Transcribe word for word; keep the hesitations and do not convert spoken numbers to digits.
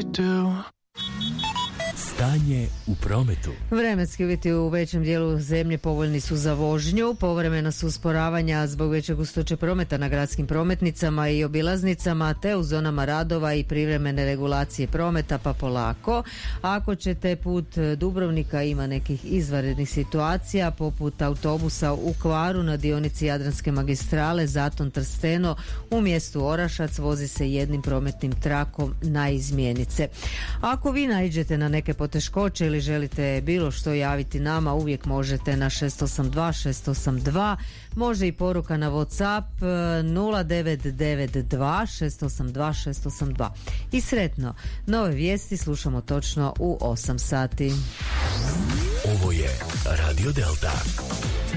do. Stanje u prometu. Vremenski uvjeti u većem dijelu zemlje povoljni su za vožnju, povremena su usporavanja zbog veće gustoće prometa na gradskim prometnicama i obilaznicama, te u zonama radova i privremene regulacije prometa, pa polako. Ako ćete put Dubrovnika, ima nekih izvanrednih situacija, poput autobusa u kvaru na dionici Jadranske magistrale, Zaton Trsteno, u mjestu Orašac vozi se jednim prometnim trakom na izmjenice. Ako vi naiđete na neke poteškoće ili želite bilo što javiti nama, uvijek možete na šest osam dva šest osam dva, može i poruka na WhatsApp nula devet devet dva šest osam dva šest osam dva. I sretno, nove vijesti slušamo točno u osam sati. Ovo je Radio Delta.